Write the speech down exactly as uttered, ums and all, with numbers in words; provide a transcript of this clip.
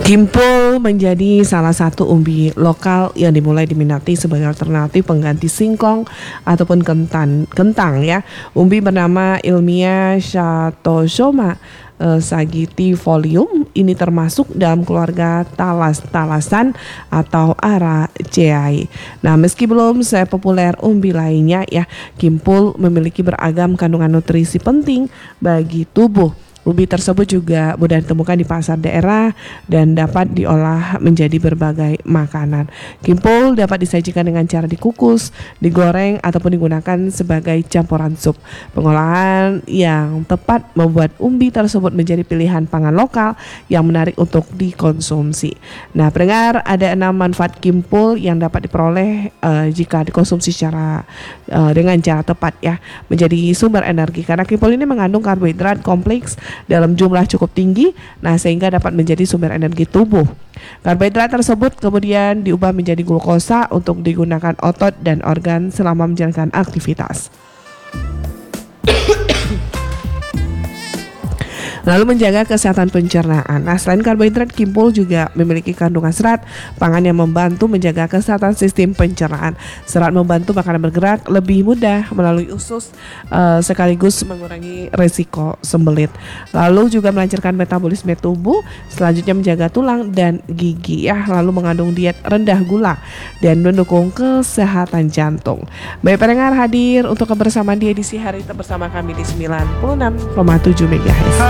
Kimpul menjadi salah satu umbi lokal yang dimulai diminati sebagai alternatif pengganti singkong ataupun kentan, kentang ya. Umbi bernama ilmiah Shatosoma eh, sagitifolium ini termasuk dalam keluarga talas-talasan atau Araceae. Nah, meski belum sepopuler umbi lainnya ya, kimpul memiliki beragam kandungan nutrisi penting bagi tubuh. Umbi tersebut juga mudah ditemukan di pasar daerah dan dapat diolah menjadi berbagai makanan. Kimpul dapat disajikan dengan cara dikukus, digoreng, ataupun digunakan sebagai campuran sup. Pengolahan yang tepat membuat umbi tersebut menjadi pilihan pangan lokal yang menarik untuk dikonsumsi. Nah, pendengar, ada enam manfaat kimpul yang dapat diperoleh uh, jika dikonsumsi secara uh, dengan cara tepat ya, menjadi sumber energi. Karena kimpul ini mengandung karbohidrat kompleks dalam jumlah cukup tinggi, nah sehingga dapat menjadi sumber energi tubuh. Karbohidrat tersebut kemudian diubah menjadi glukosa untuk digunakan otot dan organ selama menjalankan aktivitas. Lalu menjaga kesehatan pencernaan. Nah, selain karbohidrat, kimpul juga memiliki kandungan serat pangan yang membantu menjaga kesehatan sistem pencernaan. Serat membantu makanan bergerak lebih mudah melalui usus uh, sekaligus mengurangi risiko sembelit. Lalu juga melancarkan metabolisme tubuh, selanjutnya menjaga tulang dan gigi ya. Lalu mengandung diet rendah gula dan mendukung kesehatan jantung. Baik pendengar, hadir untuk kebersamaan di edisi hari itu bersama kami di sembilan puluh enam koma tujuh megahertz.